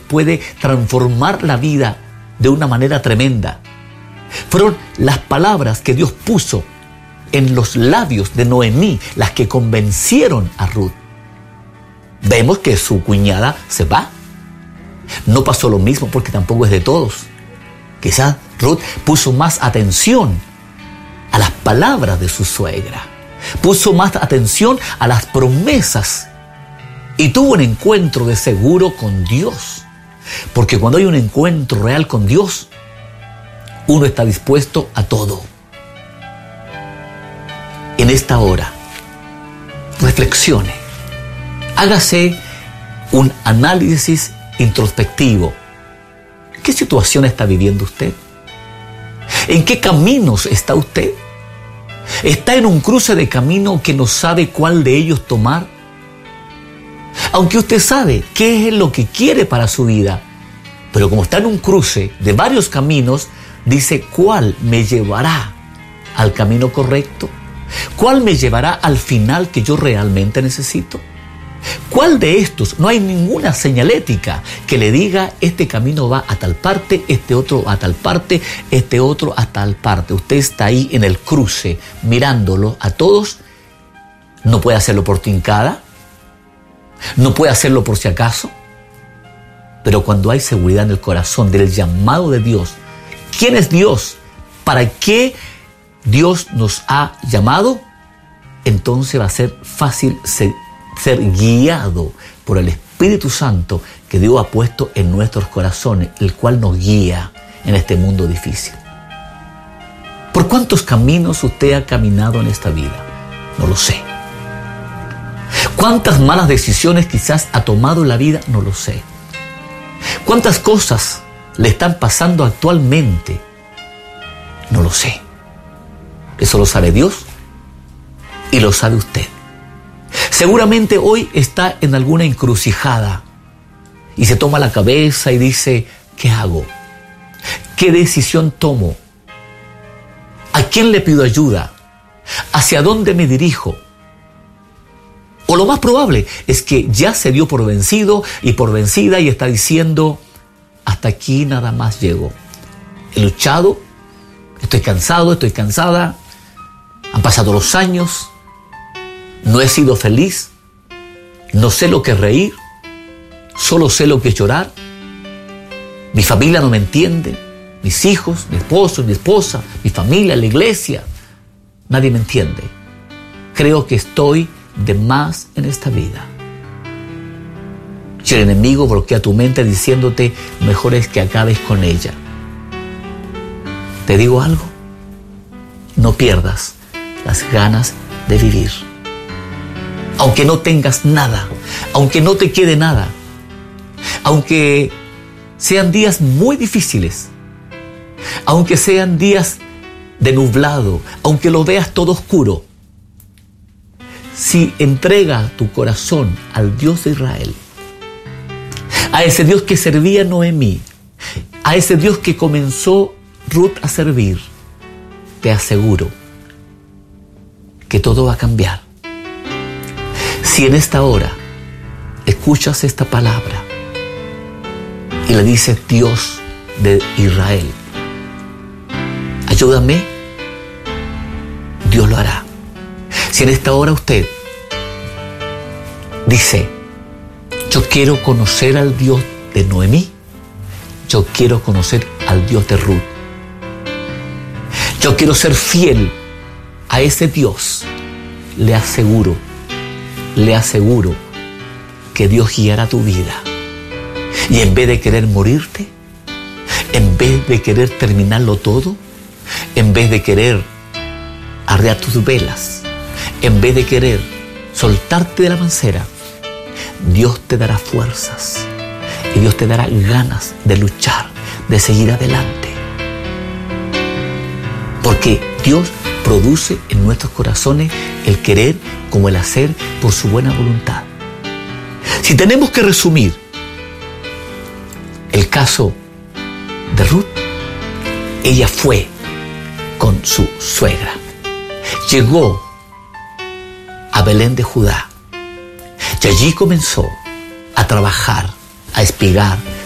puede transformar la vida de una manera tremenda. Fueron las palabras que Dios puso en los labios de Noemí las que convencieron a Ruth. Vemos que su cuñada se va. No pasó lo mismo porque tampoco es de todos. Quizás Ruth puso más atención a las palabras de su suegra. Puso más atención a las promesas y tuvo un encuentro de seguro con Dios. Porque cuando hay un encuentro real con Dios, uno está dispuesto a todo. En esta hora, reflexione, hágase un análisis introspectivo. ¿Qué situación está viviendo usted? ¿En qué caminos está usted? ¿Está en un cruce de camino que no sabe cuál de ellos tomar? Aunque usted sabe qué es lo que quiere para su vida, pero como está en un cruce de varios caminos, dice: ¿cuál me llevará al camino correcto? ¿Cuál me llevará al final que yo realmente necesito? ¿Cuál de estos? No hay ninguna señalética que le diga: este camino va a tal parte, este otro a tal parte, este otro a tal parte. Usted está ahí en el cruce, mirándolo a todos. No puede hacerlo por tincada, no puede hacerlo por si acaso. Pero cuando hay seguridad en el corazón del llamado de Dios, ¿quién es Dios? ¿Para qué Dios nos ha llamado? Entonces va a ser fácil ser guiado por el Espíritu Santo que Dios ha puesto en nuestros corazones, el cual nos guía en este mundo difícil. ¿Por cuántos caminos usted ha caminado en esta vida? No lo sé. ¿Cuántas malas decisiones quizás ha tomado en la vida? No lo sé. ¿Cuántas cosas le están pasando actualmente? No lo sé. Eso lo sabe Dios y lo sabe usted. Seguramente hoy está en alguna encrucijada y se toma la cabeza y dice: ¿qué hago? ¿Qué decisión tomo? ¿A quién le pido ayuda? ¿Hacia dónde me dirijo? O lo más probable es que ya se dio por vencido y por vencida y está diciendo: hasta aquí nada más llego. He luchado, estoy cansado, estoy cansada, han pasado los años, no he sido feliz, no sé lo que es reír, solo sé lo que es llorar. Mi familia no me entiende, mis hijos, mi esposo, mi esposa, mi familia, la iglesia, nadie me entiende. Creo que estoy de más en esta vida. Si el enemigo bloquea tu mente diciéndote: mejor es que acabes con ella. Te digo algo: no pierdas las ganas de vivir. Aunque no tengas nada, aunque no te quede nada, aunque sean días muy difíciles, aunque sean días de nublado, aunque lo veas todo oscuro, si entregas tu corazón al Dios de Israel, a ese Dios que servía a Noemí, a ese Dios que comenzó Ruth a servir, te aseguro que todo va a cambiar. Si en esta hora escuchas esta palabra y le dices: Dios de Israel, ayúdame, Dios lo hará. Si en esta hora usted dice: yo quiero conocer al Dios de Noemí, yo quiero conocer al Dios de Ruth, yo quiero ser fiel a ese Dios, le aseguro que Dios guiará tu vida. Y en vez de querer morirte, en vez de querer terminarlo todo, en vez de querer arrear tus velas, en vez de querer soltarte de la mancera, Dios te dará fuerzas y Dios te dará ganas de luchar, de seguir adelante. Porque Dios produce en nuestros corazones el querer como el hacer por su buena voluntad. Si tenemos que resumir el caso de Ruth, ella fue con su suegra. Llegó a Belén de Judá y allí comenzó a trabajar, a espigar,